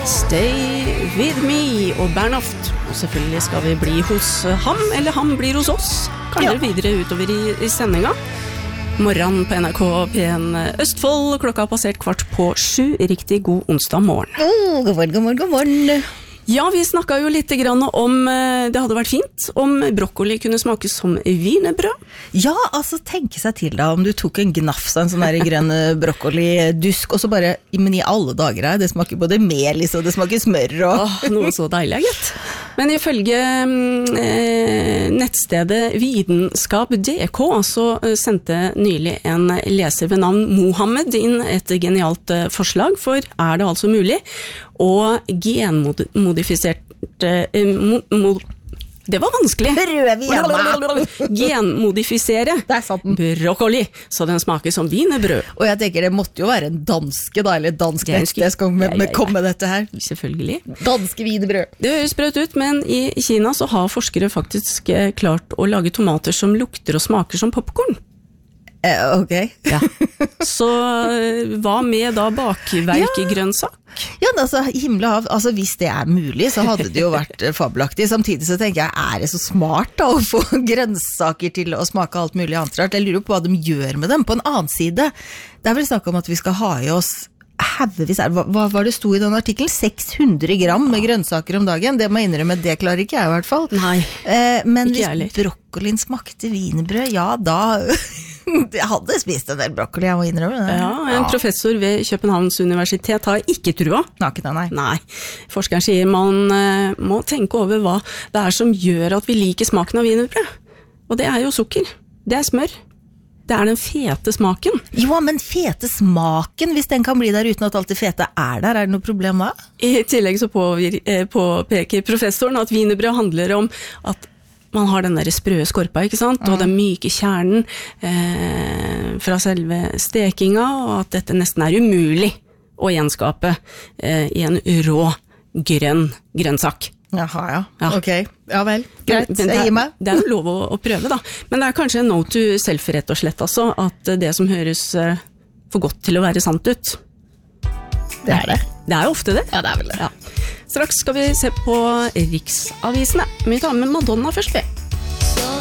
Stay with me og Bernhoft. Og selvfølgelig skal vi bli hos ham, eller han blir hos oss. Kanskje videre utover i sendinga. Morgen på NRK P1 Østfold. Klokka har passert 6:15. Riktig god onsdag morgen. God morgen. Ja, vi snakket jo litt grann om, det hadde vært fint om brokkoli kunne smake som wienerbrød. Ja, altså tenke seg til da, om du tok en gnafs av en sånn der grønn brokkoli-dusk, og så bare, men i alle dager her, det smaker både melis og det smaker smør og... Noe så deilig, gitt. Men ifølge nettstedet Vitenskap.dk så sendte nylig en leser ved navn Mohammed inn et genialt forslag, for er det altså mulig å genmodifisert det var vanskelig. Prøv igjen. Genmodifisere brokkoli, så den smaker som wienerbrød. Og jeg tenker det måtte jo være en danske da, eller dansk det skal komme med dette her. Selvfølgelig. Danske wienerbrød. Det høres sprøtt ut, men i Kina så har forskere faktisk klart å lage tomater som lukter og smaker som popcorn. Ok. Ja. Så hva med da bakverkegrønnsak? Ja, altså, himmel og hav, altså hvis det er mulig, så hadde det jo vært fabelaktig. Samtidig så tenker jeg, er det så smart da å få grønnsaker til å smake alt mulig annet rart? Jeg lurer på hva de gjør med dem. På en annen side, det er vel snakk om at vi skal ha i oss haugevis, hva var det sto i den artikkelen? 600 gram med grønnsaker om dagen. Det må jeg innrømme, det klarer ikke jeg i hvert fall. Nei, men hvis brokkolien smakte wienerbrød, ja da... Jeg hadde spist en del brokkoli, jeg må innrømme det. Ja, en professor ved Københavns universitet har ikke trua. Nei. Forskeren sier man må tenke over hva det er som gjør at vi liker smaken av wienerbrød. Og det er jo sukker. Det er smør. Det er den fete smaken. Jo, men fete smaken, hvis den kan bli der uten at alt det fete er der, er det noe problem da? I tillegg så påpeker professoren at wienerbrød handler om at man har den der sprøde skorpa, ikke sant? Og den myke kjernen fra selve stekinga, og at dette nesten er umulig å gjenskape i en rå grønnsak. Jaha, ja. Ok. Ja vel. Greit, jeg gir meg. Det er jo lov å prøve da. Men det er kanskje en note to self rett og slett altså, at det som høres for godt til å være sant ut. Det er det. Det er jo ofte det. Ja, det er vel det. Ja. Straks skal vi se på Riksavisene. Vi tar med Madonna først, vi.